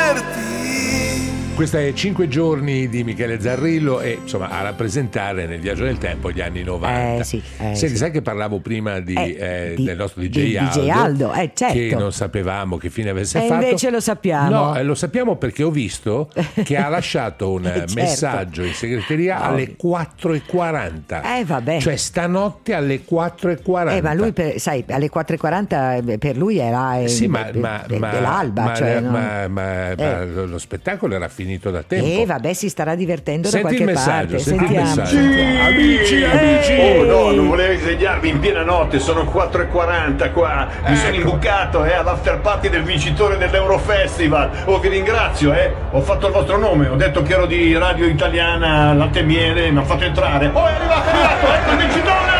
Questa è 5 giorni di Michele Zarrillo e insomma a rappresentare nel viaggio del tempo gli anni 90. Senti, sai che parlavo prima del nostro DJ Aldo, certo. che non sapevamo che fine avesse fatto. Invece lo sappiamo. No, lo sappiamo perché ho visto che ha lasciato un messaggio in segreteria alle 4:40. Vabbè. Cioè stanotte alle 4:40. Ma lui, sai, alle 4:40 per lui era dell'alba. Ma lo spettacolo era finito da tempo. Vabbè, si starà divertendo senti da qualche parte. Sentiamo. Amici. Oh no, non volevo svegliarvi in piena notte, sono 4:40 qua. Mi sono imbucato all'after party del vincitore dell'Eurofestival. Vi ringrazio, ho fatto il vostro nome, ho detto che ero di Radio Italiana Latte e Miele, mi ha fatto entrare. È arrivato, ecco il vincitore!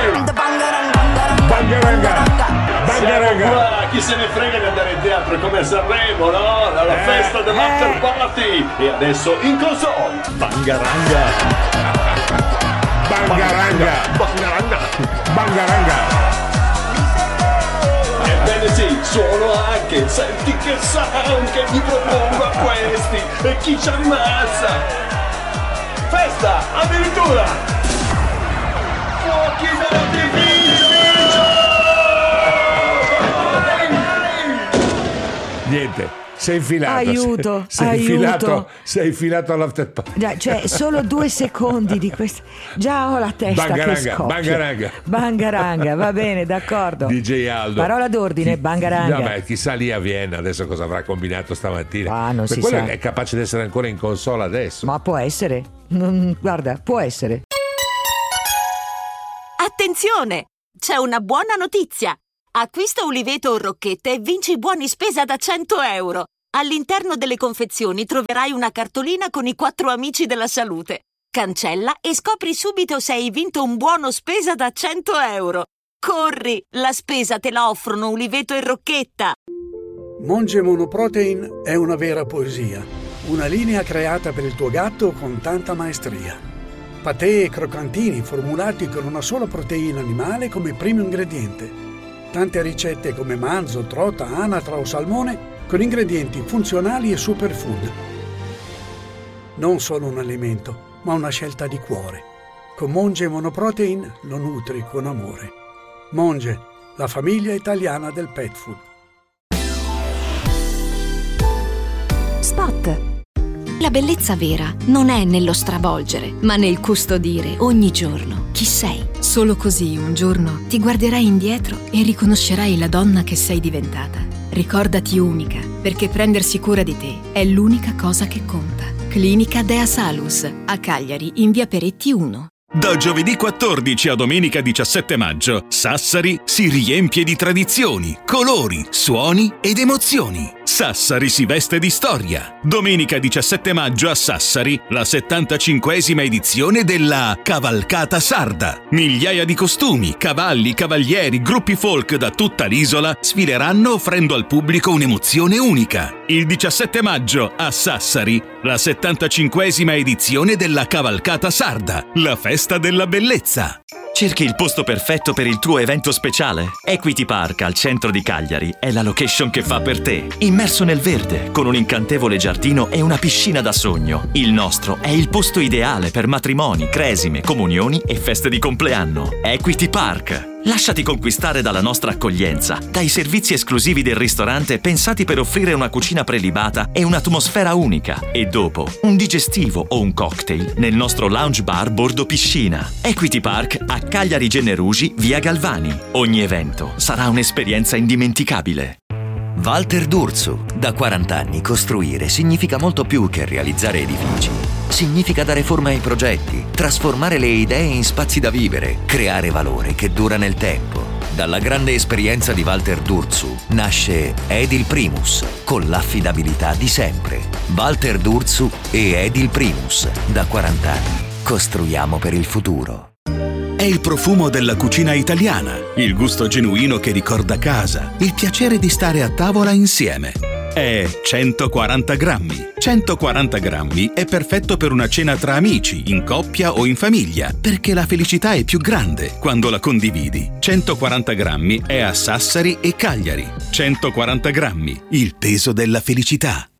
Siamo qua, chi se ne frega di andare in teatro, come a Sanremo, no? Alla festa dell'after party. E adesso in console Bangaranga. Ebbene sì, suono anche, senti che sound che vi propongo a questi. E chi ci ammazza? Festa, addirittura! Fuochi dell'artificio! Niente, sei infilato. Aiuto. Sei infilato all'after party. Cioè, solo 2 secondi di questo. Già ho la testa che scoppia. Bangaranga, va bene, d'accordo. DJ Aldo. Parola d'ordine, Bangaranga. Vabbè, chissà lì a Vienna adesso cosa avrà combinato stamattina. Non si quello sa. È capace di essere ancora in console adesso. Ma può essere. Guarda, può essere. Attenzione! C'è una buona notizia! Acquista Uliveto o Rocchetta e vinci buoni spesa da 100 euro. All'interno delle confezioni troverai una cartolina con i 4 amici della salute. Cancella e scopri subito se hai vinto un buono spesa da 100 euro. Corri, la spesa te la offrono Uliveto e Rocchetta. Monge Monoprotein è una vera poesia. Una linea creata per il tuo gatto con tanta maestria. Patè e croccantini formulati con una sola proteina animale come primo ingrediente. Tante ricette come manzo, trota, anatra o salmone con ingredienti funzionali e superfood. Non solo un alimento, ma una scelta di cuore. Con Monge Monoprotein lo nutri con amore. Monge, la famiglia italiana del pet food. Spot. La bellezza vera non è nello stravolgere, ma nel custodire ogni giorno chi sei. Solo così un giorno ti guarderai indietro e riconoscerai la donna che sei diventata. Ricordati unica, perché prendersi cura di te è l'unica cosa che conta. Clinica Dea Salus, a Cagliari, in via Peretti 1. Da giovedì 14 a domenica 17 maggio, Sassari si riempie di tradizioni, colori, suoni ed emozioni. Sassari si veste di storia. Domenica 17 maggio a Sassari, la 75esima edizione della Cavalcata Sarda. Migliaia di costumi, cavalli, cavalieri, gruppi folk da tutta l'isola sfileranno offrendo al pubblico un'emozione unica. Il 17 maggio a Sassari, la 75esima edizione della Cavalcata Sarda, la festa della bellezza. Cerchi il posto perfetto per il tuo evento speciale? Equity Park al centro di Cagliari è la location che fa per te. Immerso nel verde, con un incantevole giardino e una piscina da sogno. Il nostro è il posto ideale per matrimoni, cresime, comunioni e feste di compleanno. Equity Park. Lasciati conquistare dalla nostra accoglienza, dai servizi esclusivi del ristorante pensati per offrire una cucina prelibata e un'atmosfera unica. E dopo, un digestivo o un cocktail nel nostro lounge bar bordo piscina. Equity Park a Cagliari Generugi, via Galvani. Ogni evento sarà un'esperienza indimenticabile. Walter D'Urso. Da 40 anni costruire significa molto più che realizzare edifici. Significa dare forma ai progetti, trasformare le idee in spazi da vivere, creare valore che dura nel tempo. Dalla grande esperienza di Walter D'Urso nasce Edil Primus, con l'affidabilità di sempre. Walter D'Urso e Edil Primus. Da 40 anni costruiamo per il futuro. È il profumo della cucina italiana, il gusto genuino che ricorda casa, il piacere di stare a tavola insieme. È 140 grammi. 140 grammi è perfetto per una cena tra amici, in coppia o in famiglia, perché la felicità è più grande quando la condividi. 140 grammi è a Sassari e Cagliari. 140 grammi, il peso della felicità.